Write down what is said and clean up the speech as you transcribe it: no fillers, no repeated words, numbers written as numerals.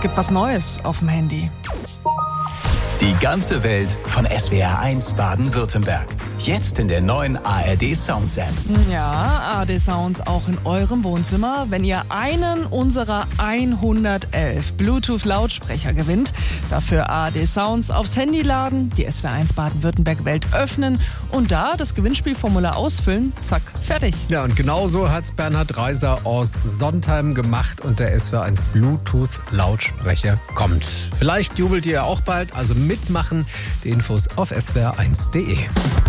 gibt was Neues auf dem Handy. Die ganze Welt von SWR1 Baden-Württemberg. Jetzt in der neuen ARD Sounds App. Ja, ARD Sounds auch in eurem Wohnzimmer. Wenn ihr einen unserer 111 Bluetooth-Lautsprecher gewinnt, dafür ARD Sounds aufs Handy laden, die SWR1 Baden-Württemberg-Welt öffnen und da das Gewinnspielformular ausfüllen, zack, fertig. Ja, und genau so hat's Bernhard Reiser aus Sontheim gemacht und der SWR1 Bluetooth-Lautsprecher kommt. Vielleicht jubelt ihr auch bald, also mitmachen. Die Infos auf swr1.de.